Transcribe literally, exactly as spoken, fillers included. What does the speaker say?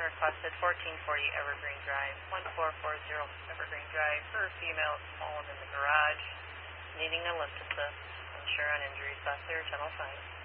requested fourteen forty Evergreen Drive, one four four zero Evergreen Drive, for a female fallen in the garage, needing a lift assist, unsure on injuries, last year ten oh five.